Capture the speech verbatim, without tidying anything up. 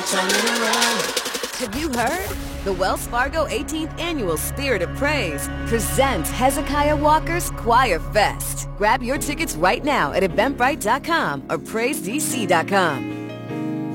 turn it around. Have you heard? The Wells Fargo eighteenth Annual Spirit of Praise presents Hezekiah Walker's Choir Fest. Grab your tickets right now at eventbrite dot com or praise d c dot com.